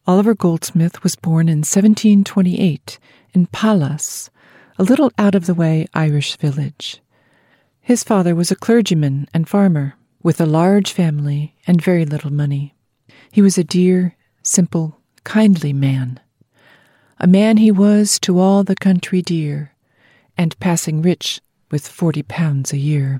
Oliver Goldsmith was born in 1728 in Pallas, a little out-of-the-way Irish village. His father was a clergyman and farmer, with a large family and very little money. He was a dear, simple, kindly man. A man he was to all the country dear, and passing rich with £40 a year.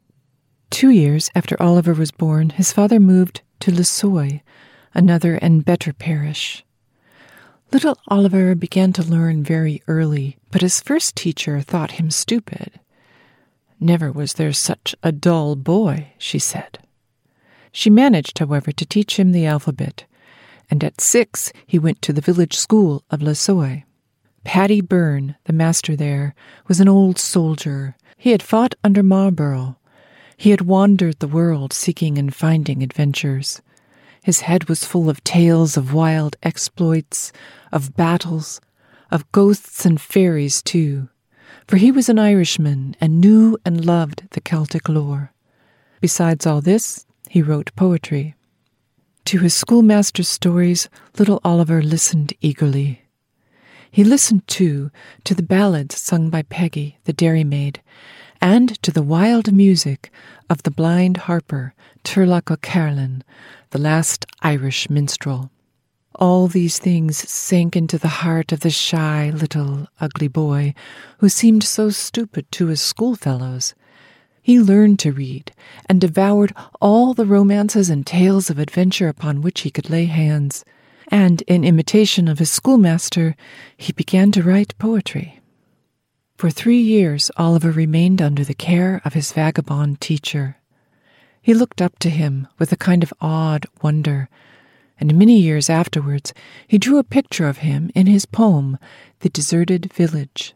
2 years after Oliver was born, his father moved to Lissoy, another and better parish. Little Oliver began to learn very early, but his first teacher thought him stupid. "Never was there such a dull boy," she said. She managed, however, to teach him the alphabet, and at 6 he went to the village school of Lissoy. Paddy Byrne, the master there, was an old soldier. He had fought under Marlborough. He had wandered the world seeking and finding adventures. His head was full of tales of wild exploits, of battles, of ghosts and fairies too, for he was an Irishman and knew and loved the Celtic lore. Besides all this, he wrote poetry. To his schoolmaster's stories, little Oliver listened eagerly. He listened, too, to the ballads sung by Peggy, the dairymaid, and to the wild music of the blind harper, Turlough O'Carolan, the last Irish minstrel. All these things sank into the heart of the shy, little, ugly boy, who seemed so stupid to his schoolfellows. He learned to read, and devoured all the romances and tales of adventure upon which he could lay hands, and in imitation of his schoolmaster, he began to write poetry. For 3 years Oliver remained under the care of his vagabond teacher. He looked up to him with a kind of awed wonder, and many years afterwards he drew a picture of him in his poem, The Deserted Village.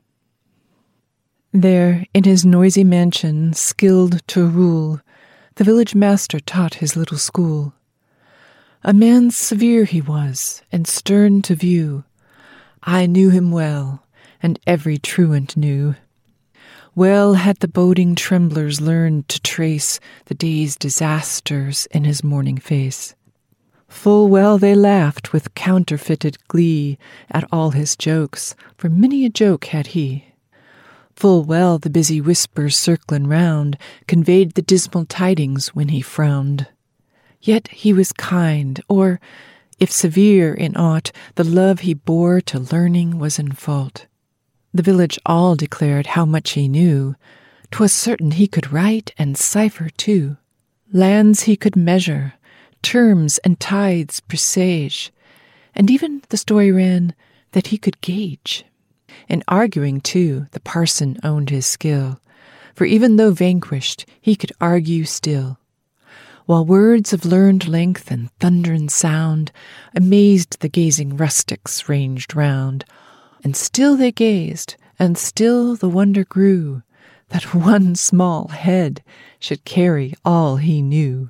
There, in his noisy mansion, skilled to rule, the village master taught his little school. A man severe he was, and stern to view. I knew him well, and every truant knew. Well had the boding tremblers learned to trace the day's disasters in his morning face. Full well they laughed with counterfeited glee at all his jokes, for many a joke had he. Full well the busy whispers circling round conveyed the dismal tidings when he frowned. Yet he was kind, or, if severe in aught, the love he bore to learning was in fault. The village all declared how much he knew. 'Twas certain he could write and cipher too. Lands he could measure, terms and tithes presage, and even the story ran that he could gauge. In arguing, too, the parson owned his skill, for even though vanquished, he could argue still. While words of learned length and thundering sound amazed the gazing rustics ranged round, and still they gazed, and still the wonder grew, that one small head should carry all he knew.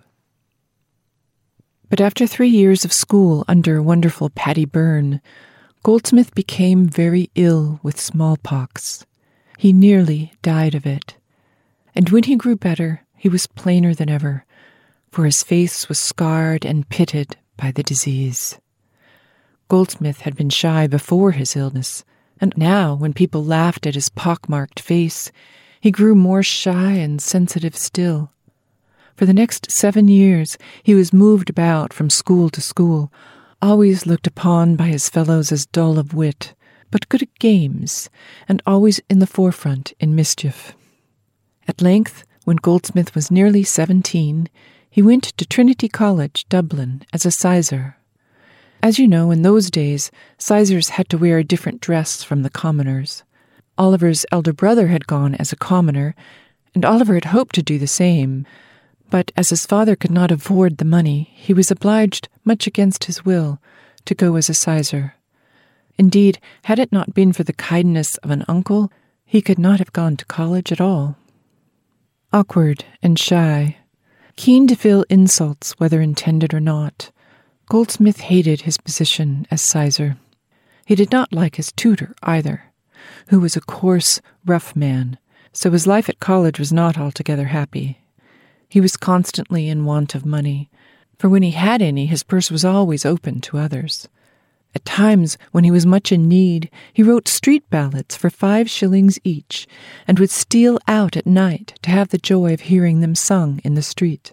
But after 3 years of school under wonderful Paddy Byrne, Goldsmith became very ill with smallpox. He nearly died of it. And when he grew better, he was plainer than ever, for his face was scarred and pitted by the disease. Goldsmith had been shy before his illness, and now, when people laughed at his pockmarked face, he grew more shy and sensitive still. For the next 7 years, he was moved about from school to school, always looked upon by his fellows as dull of wit, but good at games, and always in the forefront in mischief. At length, when Goldsmith was nearly 17, he went to Trinity College, Dublin, as a sizar. As you know, in those days, sizars had to wear a different dress from the commoners. Oliver's elder brother had gone as a commoner, and Oliver had hoped to do the same, but as his father could not afford the money, he was obliged, much against his will, to go as a sizar. Indeed, had it not been for the kindness of an uncle, he could not have gone to college at all. Awkward and shy, keen to feel insults whether intended or not, Goldsmith hated his position as sizar. He did not like his tutor either, who was a coarse, rough man, so his life at college was not altogether happy. He was constantly in want of money, for when he had any, his purse was always open to others. At times, when he was much in need, he wrote street ballads for 5 shillings each, and would steal out at night to have the joy of hearing them sung in the street.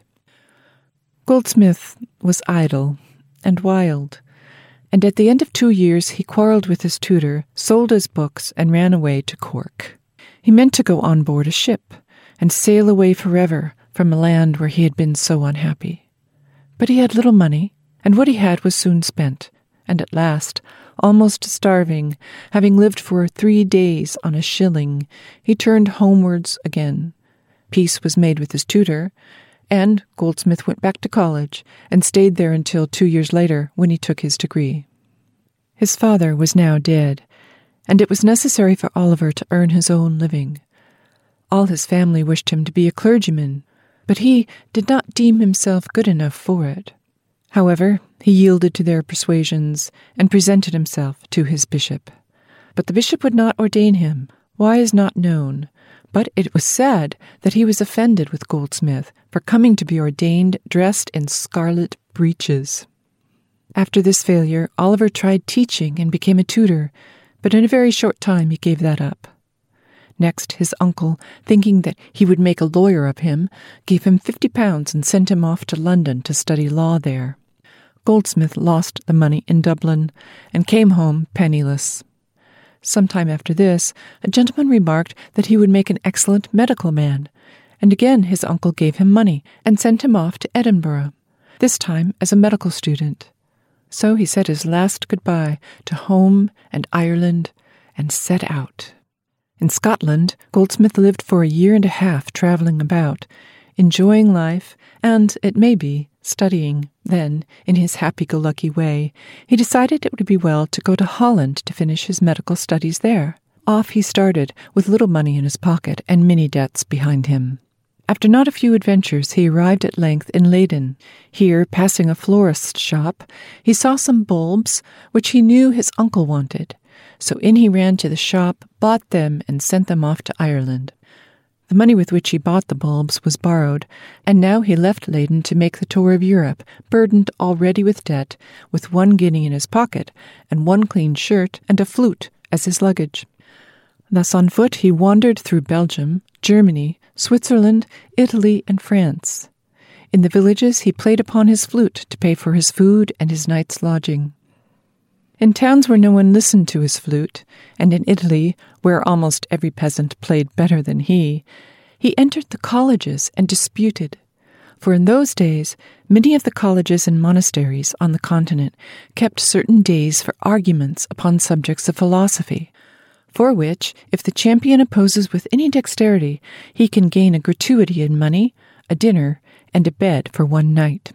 Goldsmith was idle and wild, and at the end of 2 years he quarrelled with his tutor, sold his books, and ran away to Cork. He meant to go on board a ship and sail away forever from a land where he had been so unhappy. But he had little money, and what he had was soon spent, and at last, almost starving, having lived for 3 days on a shilling, he turned homewards again. Peace was made with his tutor, and Goldsmith went back to college and stayed there until 2 years later when he took his degree. His father was now dead, and it was necessary for Oliver to earn his own living. All his family wished him to be a clergyman, but he did not deem himself good enough for it. However, he yielded to their persuasions and presented himself to his bishop. But the bishop would not ordain him. Why is not known, but it was said that he was offended with Goldsmith for coming to be ordained dressed in scarlet breeches. After this failure, Oliver tried teaching and became a tutor, but in a very short time he gave that up. Next, his uncle, thinking that he would make a lawyer of him, gave him £50 and sent him off to London to study law there. Goldsmith lost the money in Dublin and came home penniless. Some time after this, a gentleman remarked that he would make an excellent medical man, and again his uncle gave him money and sent him off to Edinburgh, this time as a medical student. So he said his last goodbye to home and Ireland and set out. In Scotland, Goldsmith lived for 1.5 years travelling about, enjoying life, and, it may be, studying. Then, in his happy-go-lucky way, he decided it would be well to go to Holland to finish his medical studies there. Off he started, with little money in his pocket and many debts behind him. After not a few adventures, he arrived at length in Leyden. Here, passing a florist's shop, he saw some bulbs which he knew his uncle wanted. So in he ran to the shop, bought them, and sent them off to Ireland. The money with which he bought the bulbs was borrowed, and now he left Leyden to make the tour of Europe, burdened already with debt, with 1 guinea in his pocket, and 1 clean shirt and a flute as his luggage. Thus on foot he wandered through Belgium, Germany, Switzerland, Italy, and France. In the villages he played upon his flute to pay for his food and his night's lodging. In towns where no one listened to his flute, and in Italy, where almost every peasant played better than he entered the colleges and disputed. For in those days, many of the colleges and monasteries on the continent kept certain days for arguments upon subjects of philosophy, for which, if the champion opposes with any dexterity, he can gain a gratuity in money, a dinner, and a bed for 1 night.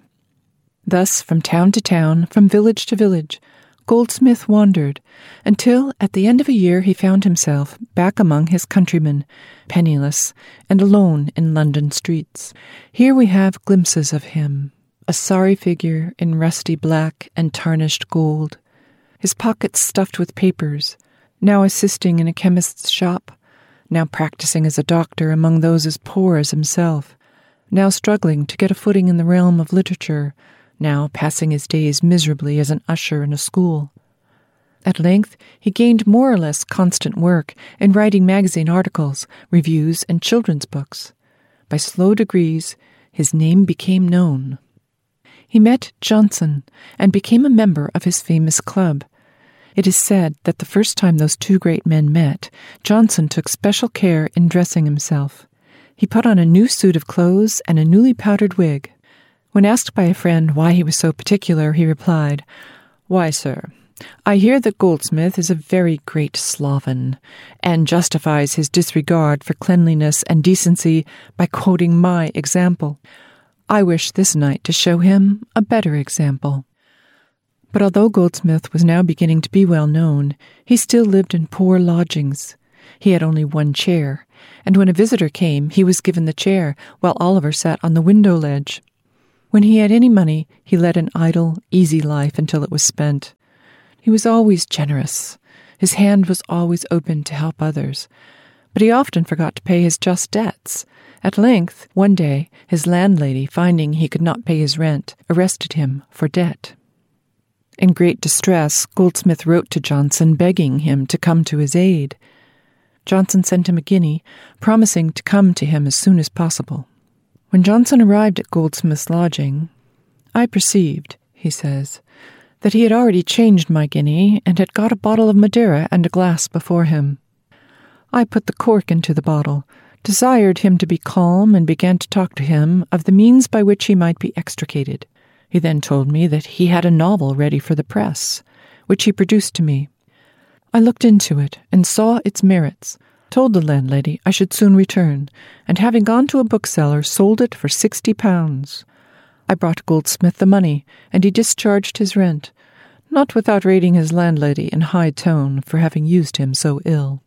Thus, from town to town, from village to village, Goldsmith wandered, until at the end of 1 year he found himself back among his countrymen, penniless and alone in London streets. Here we have glimpses of him, a sorry figure in rusty black and tarnished gold, his pockets stuffed with papers, now assisting in a chemist's shop, now practicing as a doctor among those as poor as himself, now struggling to get a footing in the realm of literature, now passing his days miserably as an usher in a school. At length, he gained more or less constant work in writing magazine articles, reviews, and children's books. By slow degrees, his name became known. He met Johnson and became a member of his famous club. It is said that the first time those 2 great men met, Johnson took special care in dressing himself. He put on a new suit of clothes and a newly powdered wig. When asked by a friend why he was so particular, he replied, "Why, sir, I hear that Goldsmith is a very great sloven, and justifies his disregard for cleanliness and decency by quoting my example. I wish this night to show him a better example." But although Goldsmith was now beginning to be well known, he still lived in poor lodgings. He had only 1 chair, and when a visitor came, he was given the chair, while Oliver sat on the window ledge. When he had any money, he led an idle, easy life until it was spent. He was always generous. His hand was always open to help others. But he often forgot to pay his just debts. At length, one day, his landlady, finding he could not pay his rent, arrested him for debt. In great distress, Goldsmith wrote to Johnson begging him to come to his aid. Johnson sent him a guinea, promising to come to him as soon as possible. When Johnson arrived at Goldsmith's lodging, I perceived, he says, that he had already changed my guinea and had got a bottle of Madeira and a glass before him. I put the cork into the bottle, desired him to be calm, and began to talk to him of the means by which he might be extricated. He then told me that he had a novel ready for the press, which he produced to me. I looked into it and saw its merits, told the landlady I should soon return, and having gone to a bookseller, sold it for £60. I brought Goldsmith the money, and he discharged his rent, not without rating his landlady in high tone for having used him so ill.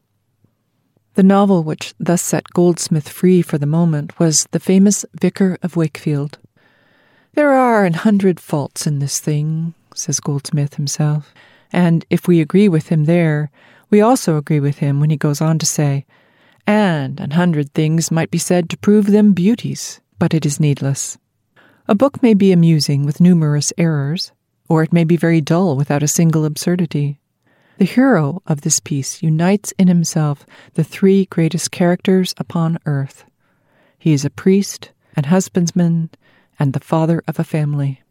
The novel which thus set Goldsmith free for the moment was the famous Vicar of Wakefield. "There are 100 faults in this thing," says Goldsmith himself, and if we agree with him there, we also agree with him when he goes on to say, "And 100 things might be said to prove them beauties, but it is needless." A book may be amusing with numerous errors, or it may be very dull without a single absurdity. The hero of this piece unites in himself the 3 greatest characters upon earth. He is a priest, an husbandman, and the father of a family.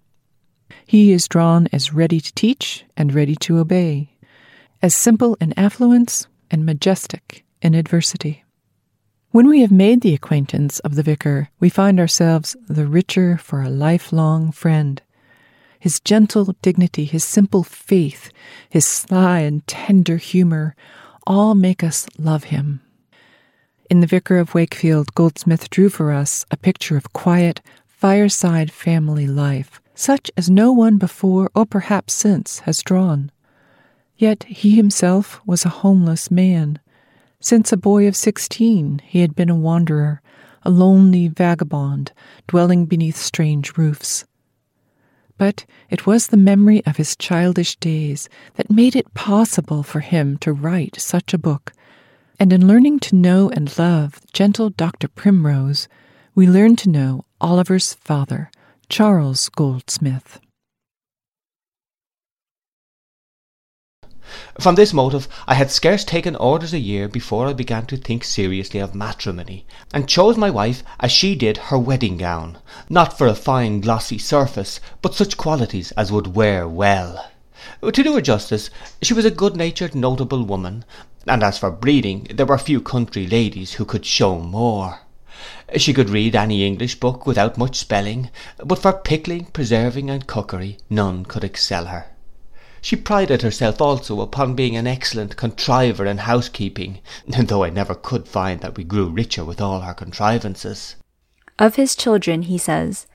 He is drawn as ready to teach and ready to obey, as simple in affluence and majestic in adversity. When we have made the acquaintance of the vicar, we find ourselves the richer for a lifelong friend. His gentle dignity, his simple faith, his sly and tender humor, all make us love him. In the Vicar of Wakefield, Goldsmith drew for us a picture of quiet, fireside family life, such as no one before or perhaps since has drawn. Yet he himself was a homeless man. Since a boy of 16, he had been a wanderer, a lonely vagabond, dwelling beneath strange roofs. But it was the memory of his childish days that made it possible for him to write such a book, and in learning to know and love gentle Dr. Primrose, we learn to know Oliver's father, Charles Goldsmith. From this motive I had scarce taken orders a year before I began to think seriously of matrimony, and chose my wife as she did her wedding gown, not for a fine glossy surface, but such qualities as would wear well. To do her justice, she was a good-natured notable woman, and as for breeding, there were few country ladies who could show more. She could read any English book without much spelling, but for pickling, preserving, and cookery, none could excel her. She prided herself also upon being an excellent contriver in housekeeping, though I never could find that we grew richer with all her contrivances. Of his children, he says,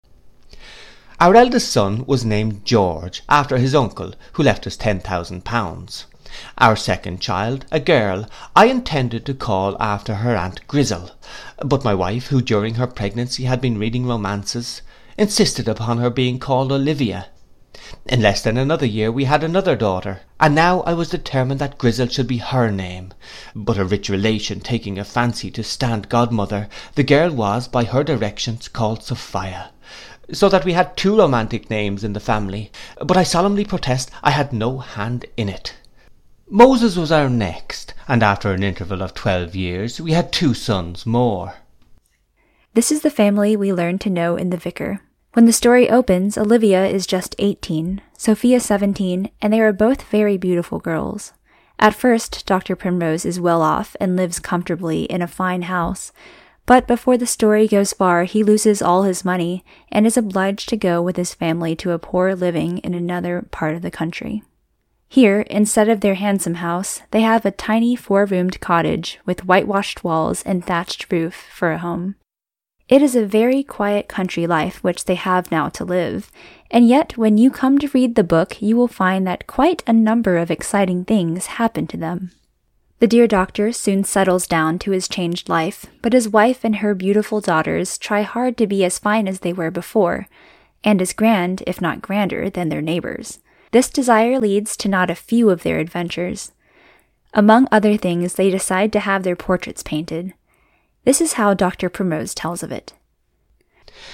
Our eldest son was named George, after his uncle, who left us £10,000. Our second child, a girl, I intended to call after her Aunt Grizzle, but my wife, who during her pregnancy had been reading romances, insisted upon her being called Olivia. In less than another year we had another daughter, and now I was determined that Grizzle should be her name, but a rich relation taking a fancy to stand godmother, the girl was, by her directions, called Sophia, so that we had 2 romantic names in the family, but I solemnly protest I had no hand in it. Moses was our next, and after an interval of 12 years we had 2 sons more. This is the family we learn to know in the Vicar. When the story opens, Olivia is just 18, Sophia 17, and they are both very beautiful girls. At first, Dr. Primrose is well off and lives comfortably in a fine house, but before the story goes far, he loses all his money and is obliged to go with his family to a poor living in another part of the country. Here, instead of their handsome house, they have a tiny 4-roomed cottage with whitewashed walls and thatched roof for a home. It is a very quiet country life which they have now to live, and yet when you come to read the book you will find that quite a number of exciting things happen to them. The dear doctor soon settles down to his changed life, but his wife and her beautiful daughters try hard to be as fine as they were before, and as grand, if not grander, than their neighbors. This desire leads to not a few of their adventures. Among other things, they decide to have their portraits painted. This is how Dr. Primrose tells of it.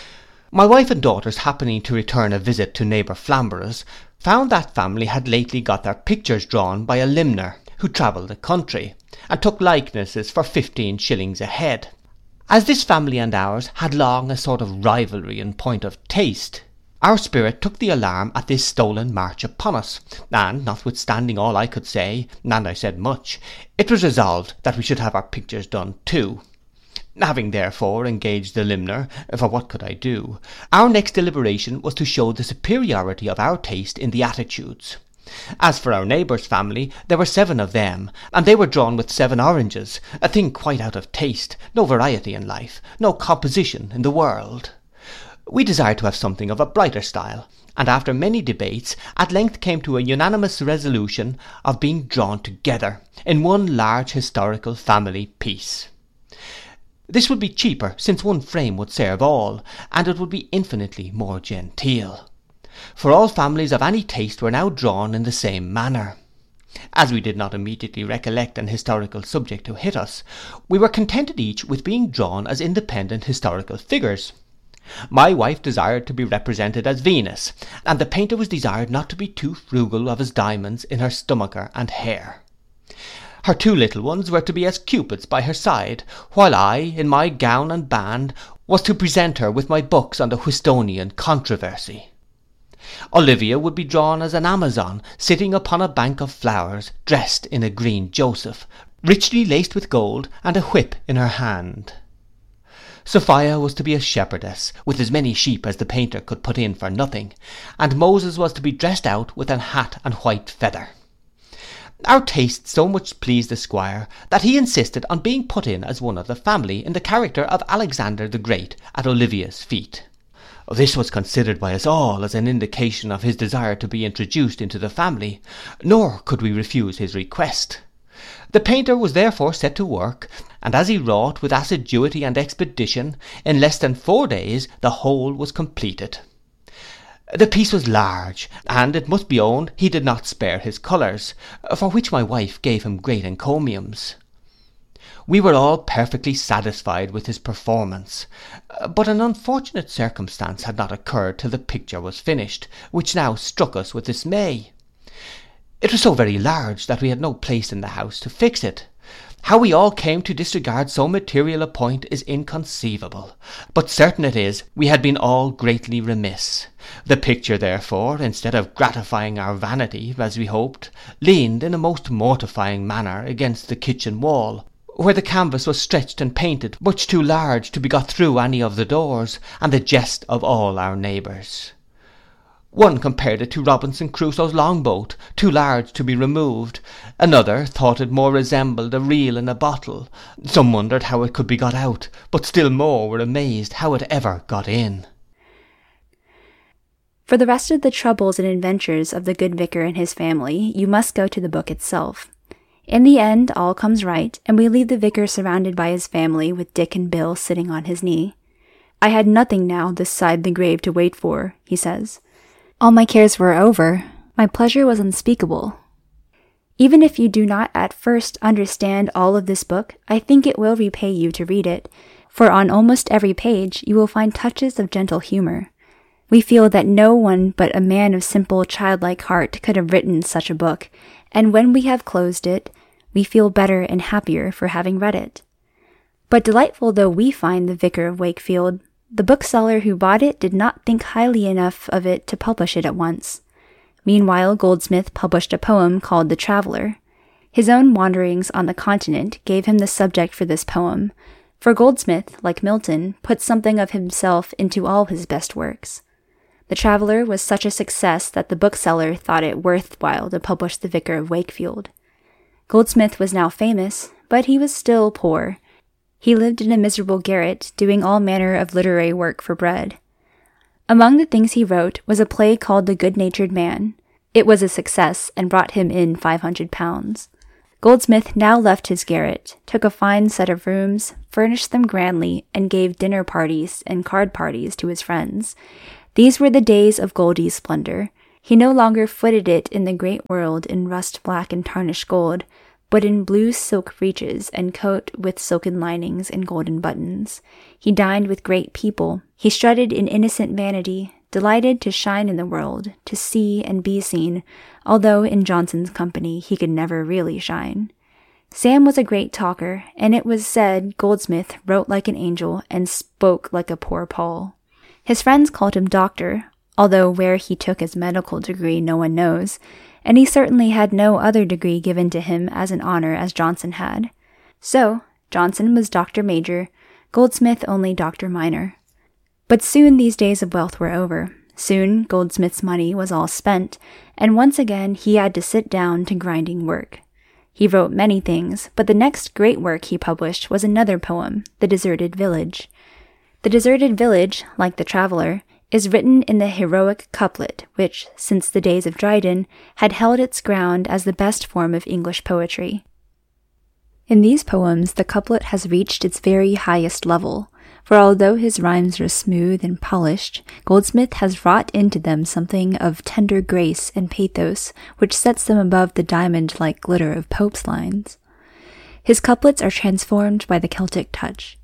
My wife and daughters happening to return a visit to neighbour Flamborough's, found that family had lately got their pictures drawn by a limner, who travelled the country, and took likenesses for 15 shillings a head. As this family and ours had long a sort of rivalry in point of taste, our spirit took the alarm at this stolen march upon us, and notwithstanding all I could say, and I said much, it was resolved that we should have our pictures done too. Having therefore engaged the limner, for what could I do, our next deliberation was to show the superiority of our taste in the attitudes. As for our neighbour's family, there were 7 of them, and they were drawn with 7 oranges, a thing quite out of taste, no variety in life, no composition in the world. We desired to have something of a brighter style, and after many debates, at length came to a unanimous resolution of being drawn together in one large historical family piece. This would be cheaper, since one frame would serve all, and it would be infinitely more genteel. For all families of any taste were now drawn in the same manner. As we did not immediately recollect an historical subject to hit us, we were contented each with being drawn as independent historical figures. My wife desired to be represented as Venus, and the painter was desired not to be too frugal of his diamonds in her stomacher and hair. Her 2 little ones were to be as Cupids by her side, while I, in my gown and band, was to present her with my books on the Whistonian controversy. Olivia would be drawn as an Amazon, sitting upon a bank of flowers, dressed in a green Joseph, richly laced with gold, and a whip in her hand. Sophia was to be a shepherdess, with as many sheep as the painter could put in for nothing, and Moses was to be dressed out with an hat and white feather. Our taste so much pleased the squire, that he insisted on being put in as one of the family in the character of Alexander the Great at Olivia's feet. This was considered by us all as an indication of his desire to be introduced into the family, nor could we refuse his request. The painter was therefore set to work, and as he wrought with assiduity and expedition, in less than 4 days the whole was completed. The piece was large, and it must be owned he did not spare his colours, for which my wife gave him great encomiums. We were all perfectly satisfied with his performance, but an unfortunate circumstance had not occurred till the picture was finished, which now struck us with dismay. It was so very large that we had no place in the house to fix it. How we all came to disregard so material a point is inconceivable, but certain it is we had been all greatly remiss. The picture therefore, instead of gratifying our vanity, as we hoped, leaned in a most mortifying manner against the kitchen wall, where the canvas was stretched and painted much too large to be got through any of the doors, and the jest of all our neighbours. One compared it to Robinson Crusoe's long boat, too large to be removed. Another thought it more resembled a reel in a bottle. Some wondered how it could be got out, but still more were amazed how it ever got in. For the rest of the troubles and adventures of the good vicar and his family, you must go to the book itself. In the end, all comes right, and we leave the vicar surrounded by his family, with Dick and Bill sitting on his knee. I had nothing now this side the grave to wait for, he says. All my cares were over. My pleasure was unspeakable. Even if you do not at first understand all of this book, I think it will repay you to read it, for on almost every page you will find touches of gentle humor. We feel that no one but a man of simple childlike heart could have written such a book, and when we have closed it, we feel better and happier for having read it. But delightful though we find the Vicar of Wakefield, the bookseller who bought it did not think highly enough of it to publish it at once. Meanwhile, Goldsmith published a poem called The Traveller. His own wanderings on the continent gave him the subject for this poem, for Goldsmith, like Milton, put something of himself into all his best works. The Traveller was such a success that the bookseller thought it worthwhile to publish The Vicar of Wakefield. Goldsmith was now famous, but he was still poor. He lived in a miserable garret, doing all manner of literary work for bread. Among the things he wrote was a play called The Good-Natured Man. It was a success, and brought him in £500. Goldsmith now left his garret, took a fine set of rooms, furnished them grandly, and gave dinner parties and card parties to his friends. These were the days of Goldie's splendor. He no longer footed it in the great world in rust black and tarnished gold, but in blue silk breeches and coat with silken linings and golden buttons. He dined with great people. He strutted in innocent vanity, delighted to shine in the world, to see and be seen, although in Johnson's company he could never really shine. Sam was a great talker, and it was said Goldsmith wrote like an angel and spoke like a poor Paul. His friends called him Doctor, although where he took his medical degree no one knows, and he certainly had no other degree given to him as an honor as Johnson had. So, Johnson was Dr. Major, Goldsmith only Dr. Minor. But soon these days of wealth were over. Soon Goldsmith's money was all spent, and once again he had to sit down to grinding work. He wrote many things, but the next great work he published was another poem, The Deserted Village. The Deserted Village, like The Traveller, is written in the heroic couplet, which, since the days of Dryden, had held its ground as the best form of English poetry. In these poems, the couplet has reached its very highest level, for although his rhymes are smooth and polished, Goldsmith has wrought into them something of tender grace and pathos which sets them above the diamond-like glitter of Pope's lines. His couplets are transformed by the Celtic touch.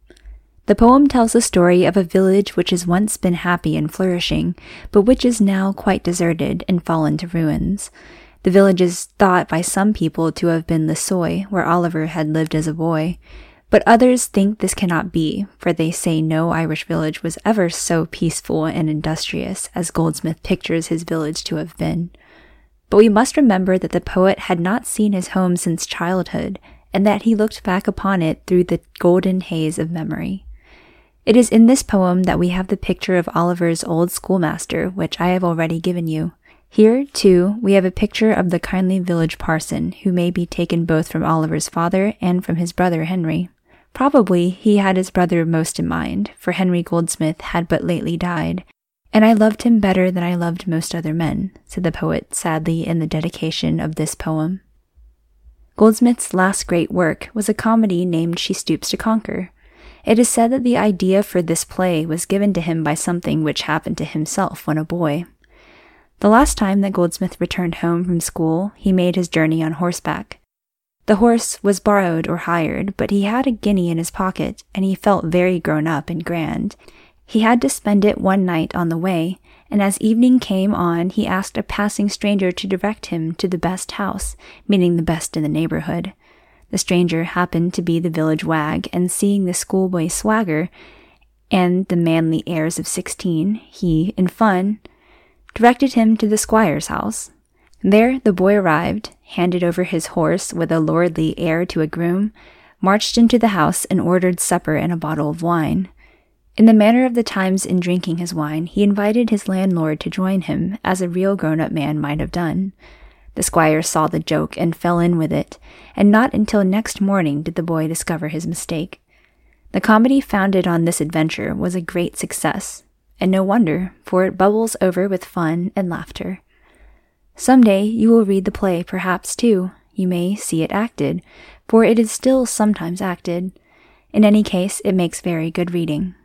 The poem tells the story of a village which has once been happy and flourishing, but which is now quite deserted and fallen to ruins. The village is thought by some people to have been Lissoy, where Oliver had lived as a boy, but others think this cannot be, for they say no Irish village was ever so peaceful and industrious as Goldsmith pictures his village to have been. But we must remember that the poet had not seen his home since childhood, and that he looked back upon it through the golden haze of memory. It is in this poem that we have the picture of Oliver's old schoolmaster, which I have already given you. Here, too, we have a picture of the kindly village parson, who may be taken both from Oliver's father and from his brother Henry. Probably he had his brother most in mind, for Henry Goldsmith had but lately died, and I loved him better than I loved most other men, said the poet sadly in the dedication of this poem. Goldsmith's last great work was a comedy named She Stoops to Conquer. It is said that the idea for this play was given to him by something which happened to himself when a boy. The last time that Goldsmith returned home from school, he made his journey on horseback. The horse was borrowed or hired, but he had a guinea in his pocket, and he felt very grown up and grand. He had to spend it one night on the way, and as evening came on, he asked a passing stranger to direct him to the best house, meaning the best in the neighborhood. The stranger happened to be the village wag, and seeing the schoolboy swagger and the manly airs of 16, he, in fun, directed him to the squire's house. There the boy arrived, handed over his horse with a lordly air to a groom, marched into the house and ordered supper and a bottle of wine. In the manner of the times in drinking his wine, he invited his landlord to join him, as a real grown-up man might have done. The squire saw the joke and fell in with it, and not until next morning did the boy discover his mistake. The comedy founded on this adventure was a great success, and no wonder, for it bubbles over with fun and laughter. Some day you will read the play, perhaps, too. You may see it acted, for it is still sometimes acted. In any case, it makes very good reading.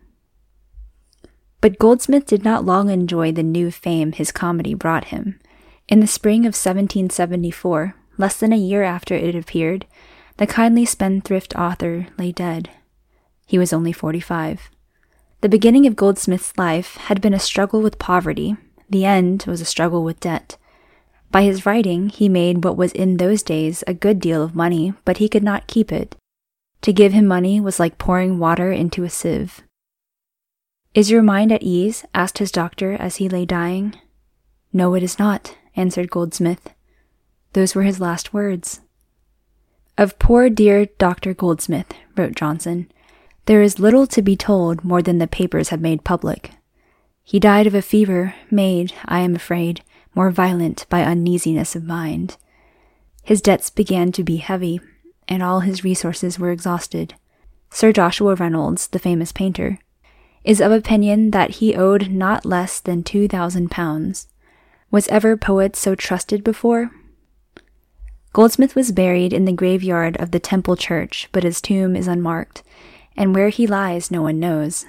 But Goldsmith did not long enjoy the new fame his comedy brought him. In the spring of 1774, less than a year after it appeared, the kindly spendthrift author lay dead. He was only 45. The beginning of Goldsmith's life had been a struggle with poverty. The end was a struggle with debt. By his writing, he made what was in those days a good deal of money, but he could not keep it. To give him money was like pouring water into a sieve. "Is your mind at ease?" asked his doctor as he lay dying. "No, it is not," answered Goldsmith. Those were his last words. "Of poor dear Dr. Goldsmith," wrote Johnson, "there is little to be told more than the papers have made public. He died of a fever made, I am afraid, more violent by uneasiness of mind. His debts began to be heavy, and all his resources were exhausted. Sir Joshua Reynolds, the famous painter, is of opinion that he owed not less than £2,000. Was ever poet so trusted before?" Goldsmith was buried in the graveyard of the Temple Church, but his tomb is unmarked, and where he lies no one knows.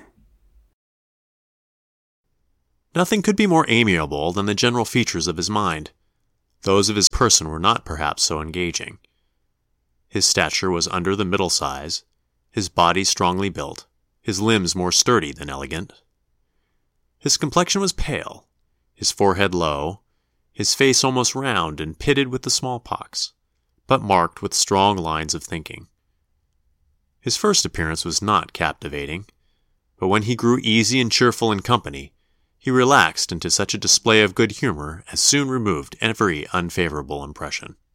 Nothing could be more amiable than the general features of his mind. Those of his person were not perhaps so engaging. His stature was under the middle size, his body strongly built, his limbs more sturdy than elegant. His complexion was pale, his forehead low, his face almost round and pitted with the smallpox, but marked with strong lines of thinking. His first appearance was not captivating, but when he grew easy and cheerful in company, he relaxed into such a display of good humor as soon removed every unfavorable impression.